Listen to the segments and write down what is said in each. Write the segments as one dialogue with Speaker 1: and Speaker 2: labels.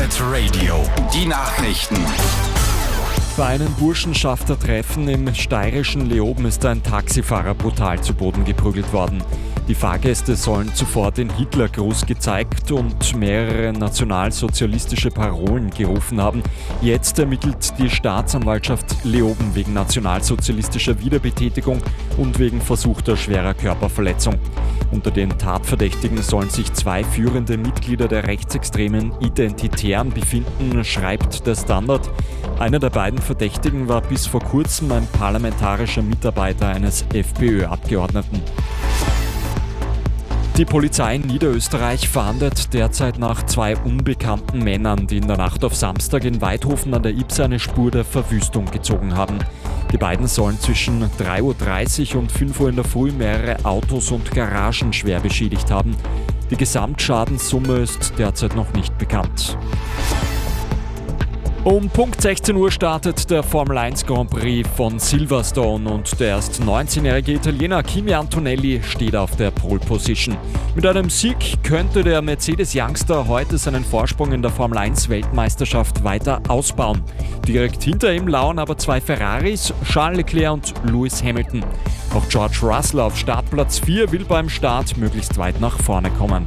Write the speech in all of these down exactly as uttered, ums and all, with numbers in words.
Speaker 1: Rapid Radio. Die Nachrichten.
Speaker 2: Bei einem Burschenschaftertreffen im steirischen Leoben ist ein Taxifahrer brutal zu Boden geprügelt worden. Die Fahrgäste sollen zuvor den Hitlergruß gezeigt und mehrere nationalsozialistische Parolen gerufen haben. Jetzt ermittelt die Staatsanwaltschaft Leoben wegen nationalsozialistischer Wiederbetätigung und wegen versuchter schwerer Körperverletzung. Unter den Tatverdächtigen sollen sich zwei führende Mitglieder der rechtsextremen Identitären befinden, schreibt der Standard. Einer der beiden Verdächtigen war bis vor kurzem ein parlamentarischer Mitarbeiter eines FPÖ-Abgeordneten. Die Polizei in Niederösterreich fahndet derzeit nach zwei unbekannten Männern, die in der Nacht auf Samstag in Weidhofen an der Ybbs eine Spur der Verwüstung gezogen haben. Die beiden sollen zwischen drei Uhr dreißig und fünf Uhr in der Früh mehrere Autos und Garagen schwer beschädigt haben. Die Gesamtschadenssumme ist derzeit noch nicht bekannt. Um Punkt sechzehn Uhr startet der Formel eins Grand Prix von Silverstone und der erst neunzehnjährige Italiener Kimi Antonelli steht auf der Pole Position. Mit einem Sieg könnte der Mercedes-Youngster heute seinen Vorsprung in der Formel eins Weltmeisterschaft weiter ausbauen. Direkt hinter ihm lauern aber zwei Ferraris, Charles Leclerc und Lewis Hamilton. Auch George Russell auf Startplatz vier will beim Start möglichst weit nach vorne kommen.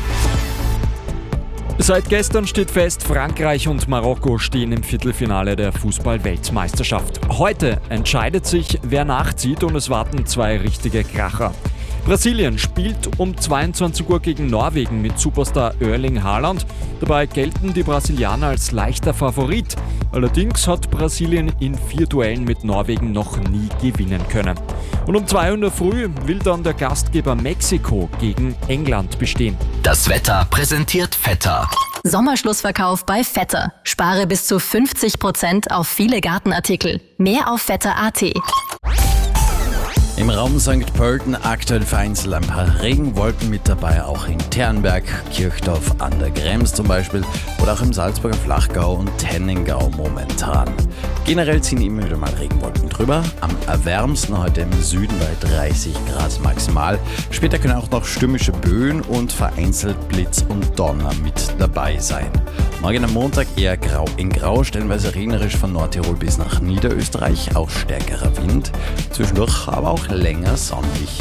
Speaker 2: Seit gestern steht fest, Frankreich und Marokko stehen im Viertelfinale der Fußball-Weltmeisterschaft. Heute entscheidet sich, wer nachzieht und es warten zwei richtige Kracher. Brasilien spielt um zweiundzwanzig Uhr gegen Norwegen mit Superstar Erling Haaland. Dabei gelten die Brasilianer als leichter Favorit. Allerdings hat Brasilien in vier Duellen mit Norwegen noch nie gewinnen können. Und um zwei Uhr in der Früh will dann der Gastgeber Mexiko gegen England bestehen.
Speaker 1: Das Wetter präsentiert Vetter.
Speaker 3: Sommerschlussverkauf bei Vetter. Spare bis zu fünfzig Prozent auf viele Gartenartikel. Mehr auf vetter punkt at.
Speaker 4: Im Raum Sankt Pölten aktuell vereinzelt ein paar Regenwolken mit dabei, auch in Ternberg, Kirchdorf an der Krems zum Beispiel oder auch im Salzburger Flachgau und Tenningau momentan. Generell ziehen immer wieder mal Regenwolken drüber, am erwärmsten heute im Süden bei dreißig Grad maximal. Später können auch noch stürmische Böen und vereinzelt Blitz und Donner mit dabei sein. Morgen am Montag eher grau in grau, stellenweise regnerisch von Nordtirol bis nach Niederösterreich, auch stärkerer Wind, zwischendurch aber auch länger sonnig.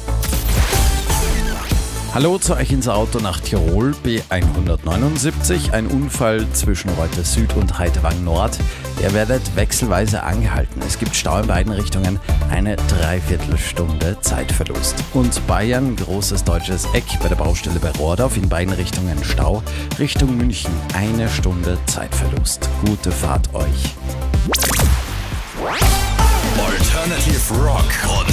Speaker 4: Hallo zu euch ins Auto nach Tirol, B hundertneunundsiebzig, ein Unfall zwischen Reuter Süd und Heidewang Nord. Ihr werdet wechselweise angehalten. Es gibt Stau in beiden Richtungen, eine Dreiviertelstunde Zeitverlust. Und Bayern, großes deutsches Eck bei der Baustelle bei Rohrdorf, in beiden Richtungen Stau. Richtung München, eine Stunde Zeitverlust. Gute Fahrt euch.
Speaker 1: Alternative Rock.